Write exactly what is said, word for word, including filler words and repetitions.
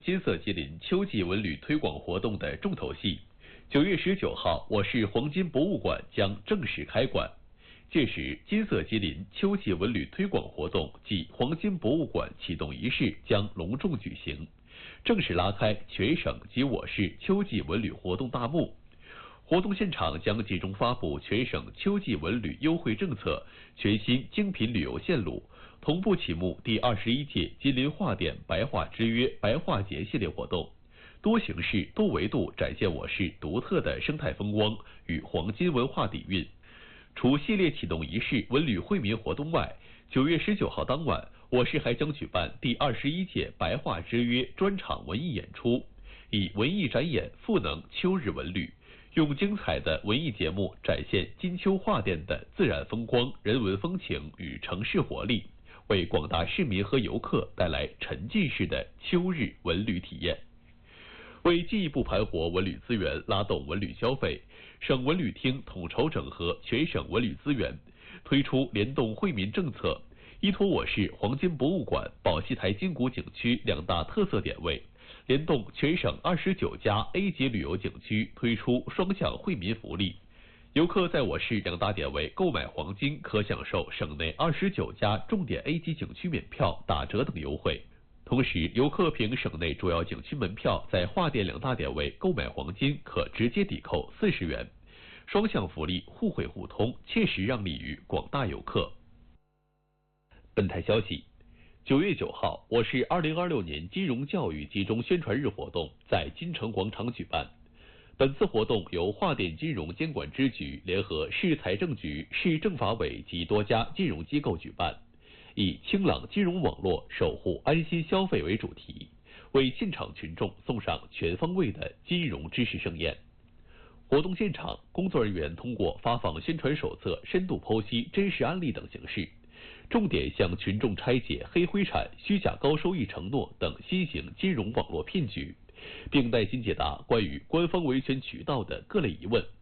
金色吉林秋季文旅推广活动的重头戏。九月十九号，我市黄金博物馆将正式开馆。届时，金色吉林秋季文旅推广活动暨黄金博物馆启动仪式将隆重举行，正式拉开全省及我市秋季文旅活动大幕。活动现场将集中发布全省秋季文旅优惠政策、全新精品旅游线路，同步启幕第二十一届吉林画典白画之约白画节系列活动，多形式、多维度展现我市独特的生态风光与黄金文化底蕴。除系列启动仪式文旅惠民活动外，九月十九号当晚，我市还将举办第二十一届白画之约专场文艺演出，以文艺展演赋能秋日文旅，用精彩的文艺节目展现金秋画典的自然风光、人文风情与城市活力，为广大市民和游客带来沉浸式的秋日文旅体验。为进一步盘活文旅资源，拉动文旅消费，省文旅厅统筹整合全省文旅资源，推出联动惠民政策，依托我市黄金博物馆、宝溪台金谷景区两大特色点位，联动全省二十九家 A 级旅游景区，推出双向惠民福利。游客在我市两大点位购买黄金，可享受省内二十九家重点 A 级景区免票、打折等优惠。同时，游客凭省内主要景区门票在画典两大点位购买黄金，可直接抵扣四十元，双向福利互惠互通，切实让利于广大游客。本台消息，九月九号，我市二零二六年金融教育集中宣传日活动在金城广场举办。本次活动由画典金融监管支局联合市财政局、市政法委及多家金融机构举办，以清朗金融网络，守护安心消费为主题，为现场群众送上全方位的金融知识盛宴。活动现场，工作人员通过发放宣传手册、深度剖析真实案例等形式，重点向群众拆解黑灰产、虚假高收益承诺等新型金融网络骗局，并耐心解答关于官方维权渠道的各类疑问。